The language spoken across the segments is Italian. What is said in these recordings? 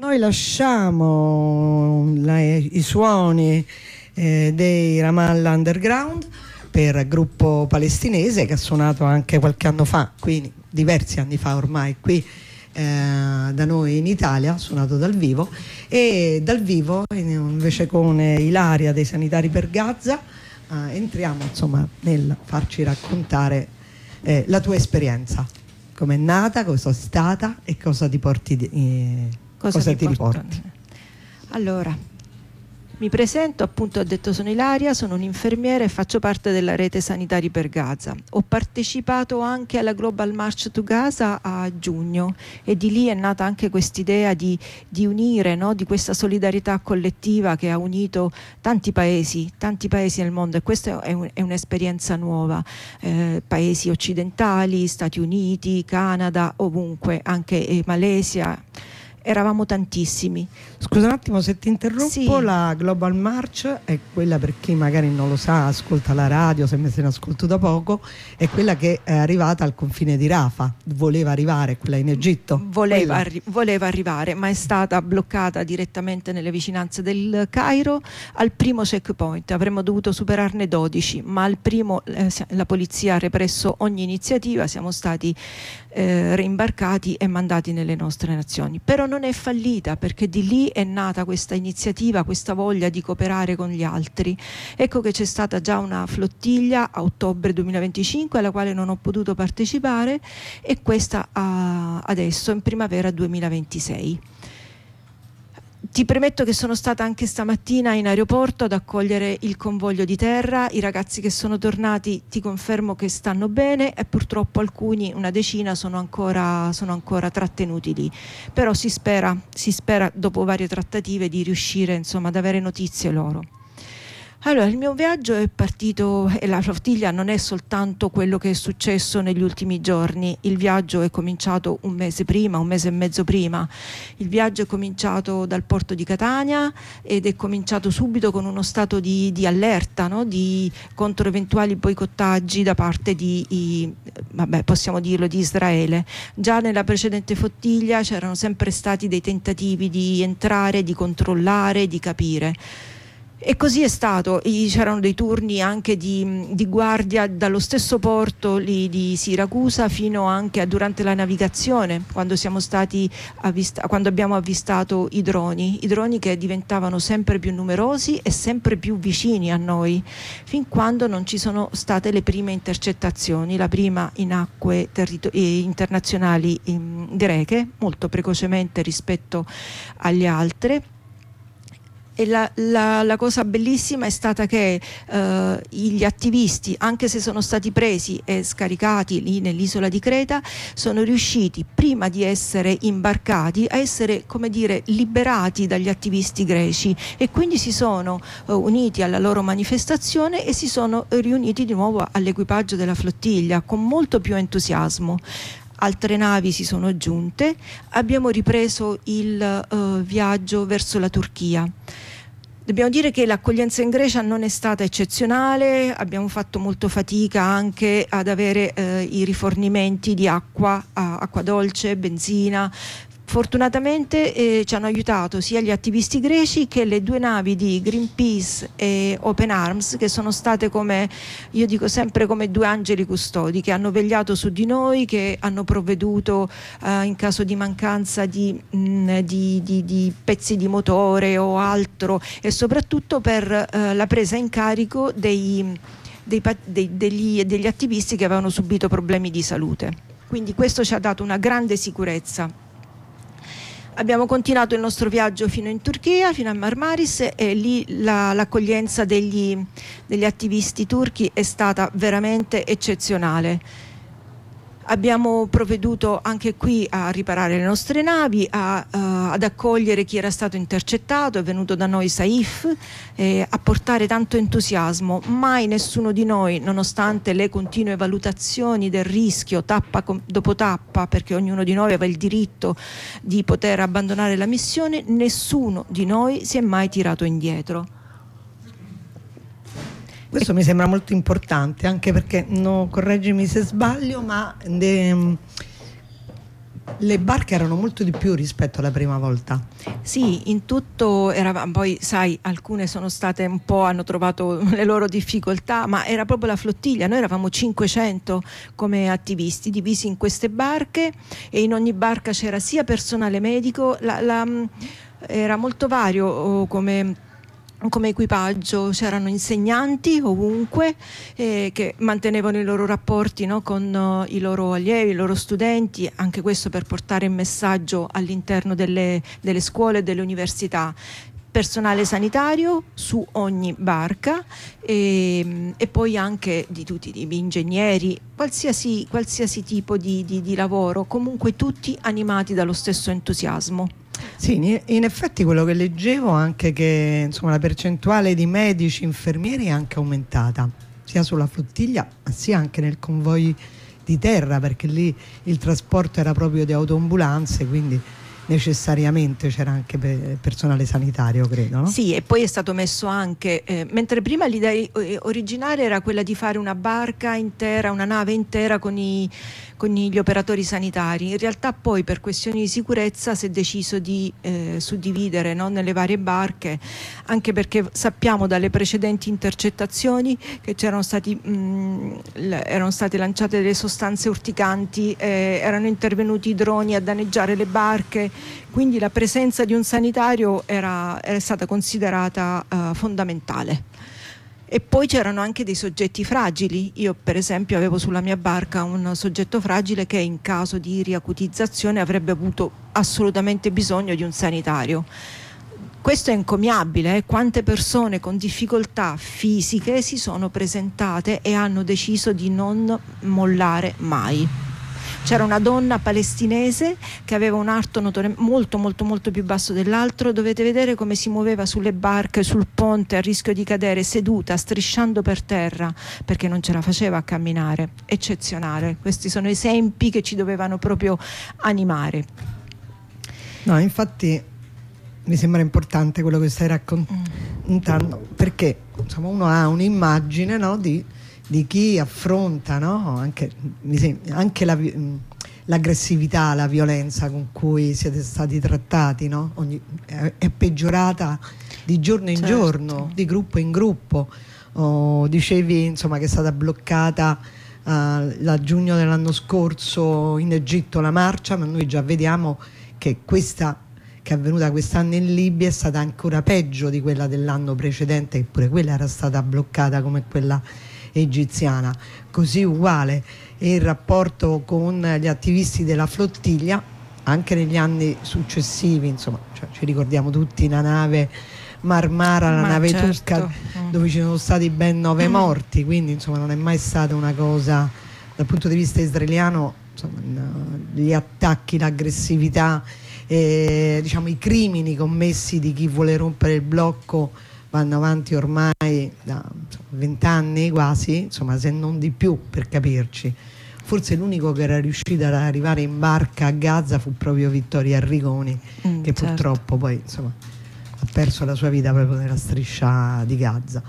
noi lasciamo i suoni dei Ramallah Underground per gruppo palestinese che ha suonato anche qualche anno fa, quindi diversi anni fa ormai, qui da noi in Italia, ha suonato dal vivo, e dal vivo invece con Ilaria dei Sanitari per Gaza entriamo insomma nel farci raccontare la tua esperienza, com'è nata, cosa è stata e cosa ti porti cosa ti riporti. Allora, mi presento, appunto ho detto sono Ilaria, sono un'infermiera e faccio parte della rete Sanitari per Gaza. Ho partecipato anche alla Global March to Gaza a giugno e di lì è nata anche quest'idea di unire, no? Di questa solidarietà collettiva che ha unito tanti paesi nel mondo, e questa è un'esperienza nuova, paesi occidentali, Stati Uniti, Canada, ovunque, anche Malesia. Eravamo tantissimi. Scusa un attimo se ti interrompo, sì. La Global March è quella, per chi magari non lo sa, ascolta la radio, se ne ascolto da poco, è quella che è arrivata al confine di Rafah, voleva arrivare, quella in Egitto. Voleva arrivare, ma è stata bloccata direttamente nelle vicinanze del Cairo al primo checkpoint. Avremmo dovuto superarne 12, ma al primo la polizia ha represso ogni iniziativa, siamo stati reimbarcati e mandati nelle nostre nazioni. Però non è fallita, perché di lì è nata questa iniziativa, questa voglia di cooperare con gli altri. Ecco che c'è stata già una flottiglia a ottobre 2025 alla quale non ho potuto partecipare, e questa adesso in primavera 2026. Ti premetto che sono stata anche stamattina in aeroporto ad accogliere il convoglio di terra. I ragazzi che sono tornati ti confermo che stanno bene, e purtroppo alcuni, una decina, sono ancora trattenuti lì. Però si spera dopo varie trattative di riuscire insomma ad avere notizie loro. Allora, il mio viaggio è partito, e la flottiglia non è soltanto quello che è successo negli ultimi giorni. Il viaggio è cominciato un mese e mezzo prima. Il viaggio è cominciato dal porto di Catania ed è cominciato subito con uno stato di allerta, no? Contro eventuali boicottaggi da parte possiamo dirlo, di Israele. Già nella precedente flottiglia c'erano sempre stati dei tentativi di entrare, di controllare, di capire. E così è stato. C'erano dei turni anche di guardia dallo stesso porto lì di Siracusa fino anche a durante la navigazione, quando abbiamo avvistato i droni che diventavano sempre più numerosi e sempre più vicini a noi, fin quando non ci sono state le prime intercettazioni, la prima in acque internazionali greche, molto precocemente rispetto alle altre. E la cosa bellissima è stata che gli attivisti, anche se sono stati presi e scaricati lì nell'isola di Creta, sono riusciti, prima di essere imbarcati, a essere, come dire, liberati dagli attivisti greci, e quindi si sono uniti alla loro manifestazione e si sono riuniti di nuovo all'equipaggio della flottiglia con molto più entusiasmo. Altre navi si sono aggiunte, abbiamo ripreso il viaggio verso la Turchia. Dobbiamo dire che l'accoglienza in Grecia non è stata eccezionale, abbiamo fatto molto fatica anche ad avere i rifornimenti di acqua dolce, benzina. Fortunatamente ci hanno aiutato sia gli attivisti greci che le due navi di Greenpeace e Open Arms, che sono state, come io dico sempre, come due angeli custodi, che hanno vegliato su di noi, che hanno provveduto in caso di mancanza di pezzi di motore o altro, e soprattutto per la presa in carico degli attivisti che avevano subito problemi di salute. Quindi questo ci ha dato una grande sicurezza. Abbiamo continuato il nostro viaggio fino in Turchia, fino a Marmaris, e lì l'accoglienza degli attivisti turchi è stata veramente eccezionale. Abbiamo provveduto anche qui a riparare le nostre navi, ad accogliere chi era stato intercettato. È venuto da noi Saif a portare tanto entusiasmo. Mai nessuno di noi, nonostante le continue valutazioni del rischio tappa dopo tappa, perché ognuno di noi aveva il diritto di poter abbandonare la missione, nessuno di noi si è mai tirato indietro. Questo mi sembra molto importante, anche perché, correggimi se sbaglio, ma Le barche erano molto di più rispetto alla prima volta. Sì, in tutto eravamo, poi sai, alcune sono state un po', hanno trovato le loro difficoltà, ma era proprio la flottiglia, noi eravamo 500 come attivisti divisi in queste barche e in ogni barca c'era sia personale medico, era molto vario come equipaggio, c'erano insegnanti ovunque che mantenevano i loro rapporti, no, con i loro allievi, i loro studenti, anche questo per portare il messaggio all'interno delle scuole e delle università. Personale sanitario su ogni barca e poi anche di tutti i tipi, ingegneri, qualsiasi tipo di lavoro, comunque tutti animati dallo stesso entusiasmo. Sì, in effetti quello che leggevo anche che insomma la percentuale di medici, infermieri è anche aumentata, sia sulla flottiglia sia anche nel convoy di terra, perché lì il trasporto era proprio di autoambulanze, quindi necessariamente c'era anche personale sanitario, credo, no? Sì, e poi è stato messo anche, mentre prima l'idea originale era quella di fare una barca intera, una nave intera con gli operatori sanitari, in realtà poi per questioni di sicurezza si è deciso di suddividere, no, nelle varie barche, anche perché sappiamo dalle precedenti intercettazioni che erano state lanciate delle sostanze urticanti, erano intervenuti i droni a danneggiare le barche, quindi la presenza di un sanitario era stata considerata fondamentale. E poi c'erano anche dei soggetti fragili. Io per esempio avevo sulla mia barca un soggetto fragile che in caso di riacutizzazione avrebbe avuto assolutamente bisogno di un sanitario. Questo è encomiabile, quante persone con difficoltà fisiche si sono presentate e hanno deciso di non mollare mai. C'era una donna palestinese che aveva un arto molto molto molto più basso dell'altro, dovete vedere come si muoveva sulle barche, sul ponte a rischio di cadere, seduta, strisciando per terra, perché non ce la faceva a camminare. Eccezionale, questi sono esempi che ci dovevano proprio animare. No, infatti mi sembra importante quello che stai raccontando, perché insomma uno ha un'immagine, no, di chi affronta, no? Anche l'aggressività, la violenza con cui siete stati trattati, no? È peggiorata di giorno in giorno, di gruppo in gruppo. Dicevi insomma che è stata bloccata a giugno dell'anno scorso in Egitto la marcia, ma noi già vediamo che questa che è avvenuta quest'anno in Libia è stata ancora peggio di quella dell'anno precedente, che pure quella era stata bloccata come quella egiziana, così uguale. E il rapporto con gli attivisti della flottiglia anche negli anni successivi, insomma, ci ricordiamo tutti la nave Marmara, la nave turca, dove ci sono stati ben 9 morti, quindi insomma non è mai stata una cosa dal punto di vista israeliano, insomma, gli attacchi, l'aggressività, diciamo i crimini commessi di chi vuole rompere il blocco vanno avanti ormai da 20 anni quasi, insomma, se non di più, per capirci. Forse l'unico che era riuscito ad arrivare in barca a Gaza fu proprio Vittorio Arrigoni, che purtroppo poi insomma ha perso la sua vita proprio nella striscia di Gaza.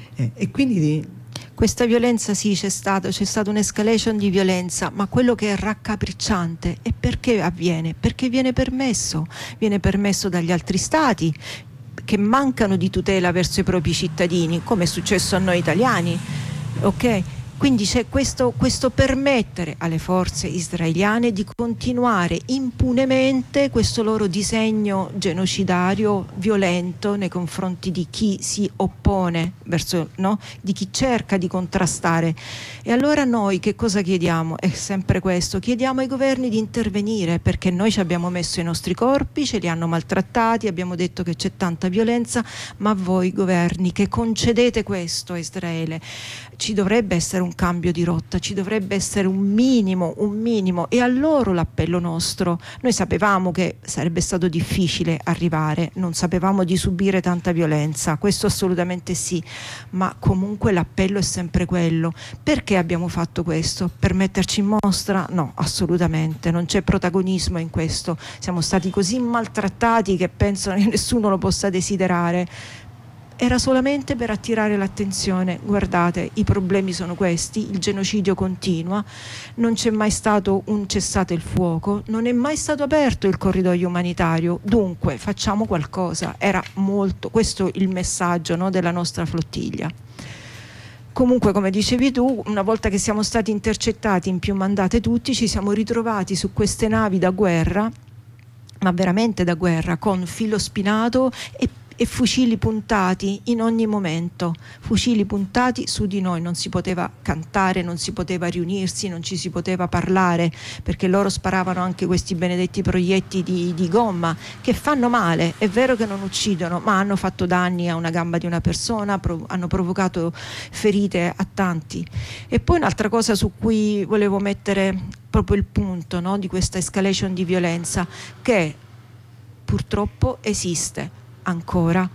E quindi questa violenza sì, c'è stata un'escalation di violenza, ma quello che è raccapricciante è perché avviene? Perché viene permesso dagli altri stati che mancano di tutela verso i propri cittadini, come è successo a noi italiani, ok? Quindi c'è questo permettere alle forze israeliane di continuare impunemente questo loro disegno genocidario, violento nei confronti di chi si oppone verso, no? Di chi cerca di contrastare. E allora noi che cosa chiediamo? È sempre questo, chiediamo ai governi di intervenire, perché noi ci abbiamo messo i nostri corpi, ce li hanno maltrattati, abbiamo detto che c'è tanta violenza, ma voi governi che concedete questo a Israele, ci dovrebbe essere un cambio di rotta, ci dovrebbe essere un minimo, e a loro l'appello nostro. Noi sapevamo che sarebbe stato difficile arrivare, non sapevamo di subire tanta violenza, questo assolutamente sì, ma comunque l'appello è sempre quello. Perché abbiamo fatto questo? Per metterci in mostra? No, assolutamente, non c'è protagonismo in questo, siamo stati così maltrattati che penso che nessuno lo possa desiderare. era solamente per attirare l'attenzione: guardate, i problemi sono questi, il genocidio continua, non c'è mai stato un cessate il fuoco, non è mai stato aperto il corridoio umanitario, dunque facciamo qualcosa. Era molto questo il messaggio, no, della nostra flottiglia. Comunque, come dicevi tu, una volta che siamo stati intercettati in più mandate tutti, ci siamo ritrovati su queste navi da guerra, ma veramente da guerra, con filo spinato e fucili puntati in ogni momento, fucili puntati su di noi. Non si poteva cantare, non si poteva riunirsi, non ci si poteva parlare, perché loro sparavano anche questi benedetti proiettili di gomma, che fanno male, è vero che non uccidono, ma hanno fatto danni a una gamba di una persona, hanno provocato ferite a tanti. E poi un'altra cosa su cui volevo mettere proprio il punto, no, di questa escalation di violenza, che purtroppo esiste ancora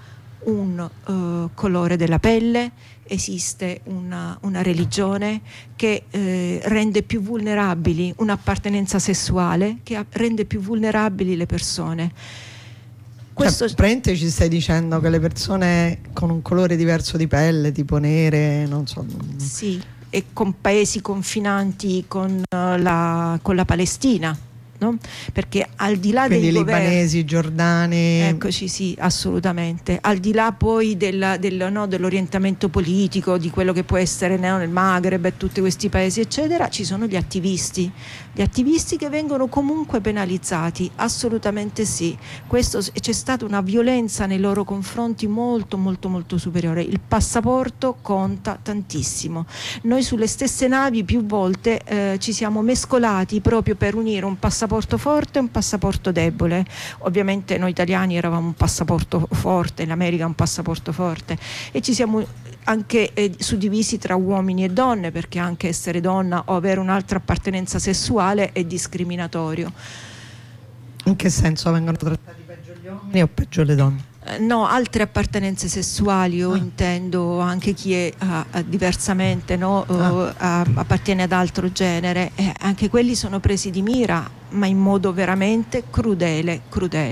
un colore della pelle, esiste una religione che rende più vulnerabili, un'appartenenza sessuale che rende più vulnerabili le persone. Questo... Praticamente ci stai dicendo che le persone con un colore diverso di pelle, tipo nere, non so... Sì, e con paesi confinanti con la Palestina, no? Perché al di là quindi dei libanesi, giordani, eccoci, sì, assolutamente, al di là poi dell'orientamento politico, di quello che può essere nel Maghreb e tutti questi paesi eccetera, ci sono gli attivisti che vengono comunque penalizzati, assolutamente sì. C'è stata una violenza nei loro confronti molto molto molto superiore. Il passaporto conta tantissimo. Noi sulle stesse navi più volte ci siamo mescolati proprio per unire un passaporto forte e un passaporto debole. Ovviamente noi italiani eravamo un passaporto forte, in America un passaporto forte, e ci siamo anche suddivisi tra uomini e donne, perché anche essere donna o avere un'altra appartenenza sessuale è discriminatorio. In che senso vengono trattati peggio gli uomini o peggio le donne? No, altre appartenenze sessuali, io intendo anche chi è diversamente, no? Appartiene ad altro genere, anche quelli sono presi di mira, ma in modo veramente crudele.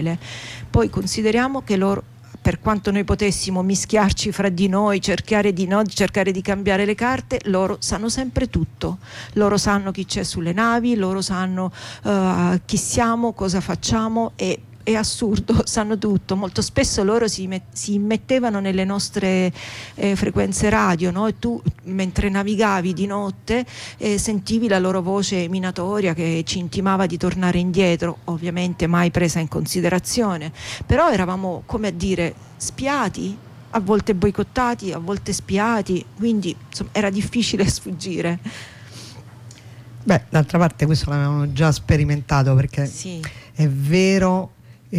Poi consideriamo che loro, per quanto noi potessimo mischiarci fra di noi, cercare di cambiare le carte, loro sanno sempre tutto. Loro sanno chi c'è sulle navi, loro sanno chi siamo, cosa facciamo, e è assurdo, sanno tutto. Molto spesso loro si immettevano nelle nostre frequenze radio, no? E tu, mentre navigavi di notte, sentivi la loro voce minatoria che ci intimava di tornare indietro, ovviamente mai presa in considerazione, però eravamo, come a dire, spiati, a volte boicottati, a volte spiati, quindi insomma, era difficile sfuggire. Beh, d'altra parte questo l'avevamo già sperimentato, perché sì, è vero.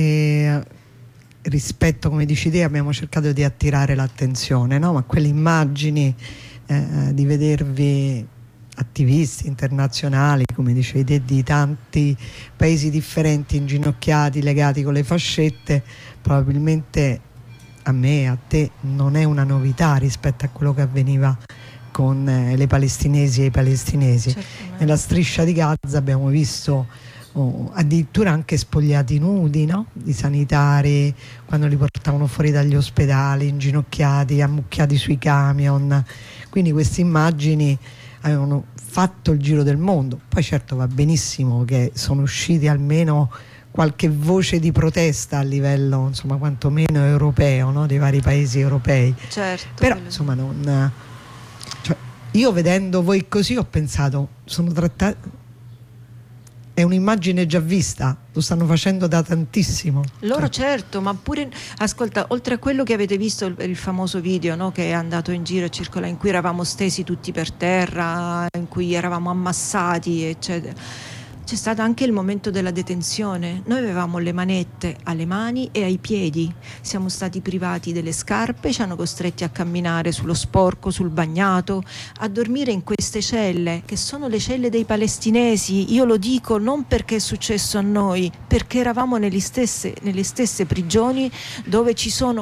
Rispetto, come dici te, abbiamo cercato di attirare l'attenzione, no? Ma quelle immagini di vedervi attivisti internazionali, come dicevi te, di tanti paesi differenti, inginocchiati, legati con le fascette, probabilmente a me, a te, non è una novità rispetto a quello che avveniva con le palestinesi e i palestinesi. Certamente. Nella striscia di Gaza abbiamo visto addirittura anche spogliati nudi, no? I sanitari, quando li portavano fuori dagli ospedali, inginocchiati, ammucchiati sui camion. Quindi queste immagini avevano fatto il giro del mondo. Poi certo va benissimo che sono usciti almeno qualche voce di protesta a livello, insomma, quantomeno europeo, no? Dei vari paesi europei. Certo, però insomma non, cioè, io vedendo voi così ho pensato, sono trattati, è un'immagine già vista, lo stanno facendo da tantissimo. Loro certo, ma pure, ascolta, oltre a quello che avete visto, il famoso video, no, che è andato in giro e circola, in cui eravamo stesi tutti per terra, in cui eravamo ammassati, eccetera. C'è stato anche il momento della detenzione. Noi avevamo le manette alle mani e ai piedi, siamo stati privati delle scarpe, ci hanno costretti a camminare sullo sporco, sul bagnato, a dormire in queste celle che sono le celle dei palestinesi. Io lo dico non perché è successo a noi, perché eravamo nelle stesse prigioni dove ci sono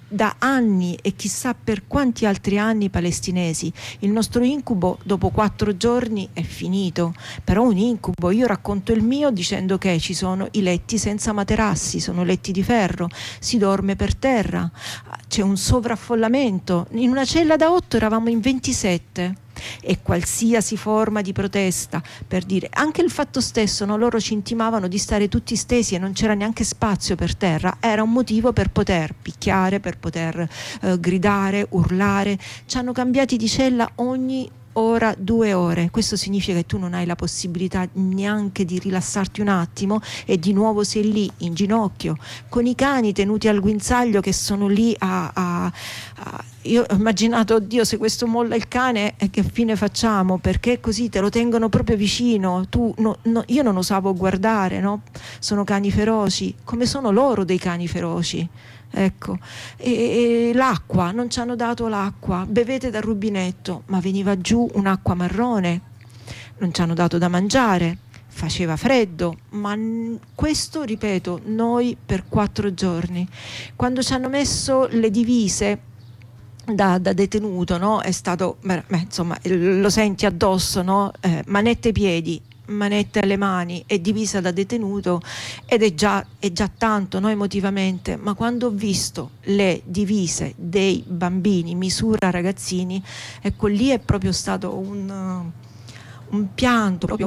da anni e chissà per quanti altri anni palestinesi. Il nostro incubo dopo 4 giorni è finito, però un incubo. Io racconto il mio dicendo che ci sono i letti senza materassi, sono letti di ferro, si dorme per terra, c'è un sovraffollamento. In una cella da 8 eravamo in 27. E qualsiasi forma di protesta, per dire, anche il fatto stesso, no? Loro ci intimavano di stare tutti stesi e non c'era neanche spazio per terra, era un motivo per poter picchiare, per poter gridare, urlare. Ci hanno cambiati di cella ogni ora, 2 ore. Questo significa che tu non hai la possibilità neanche di rilassarti un attimo e di nuovo sei lì in ginocchio con i cani tenuti al guinzaglio che sono lì io ho immaginato, oddio, se questo molla il cane che fine facciamo, perché così te lo tengono proprio vicino. Io non osavo guardare, no? Sono cani feroci, come sono loro dei cani feroci. Ecco, e l'acqua, non ci hanno dato l'acqua, bevete dal rubinetto, ma veniva giù un'acqua marrone, non ci hanno dato da mangiare, faceva freddo, ma questo, ripeto, noi per 4 giorni. Quando ci hanno messo le divise da detenuto, no? È stato, insomma, lo senti addosso, no? Manette ai piedi, manette alle mani e divisa da detenuto, ed è già tanto, no, emotivamente. Ma quando ho visto le divise dei bambini misura ragazzini, ecco, lì è proprio stato un pianto, proprio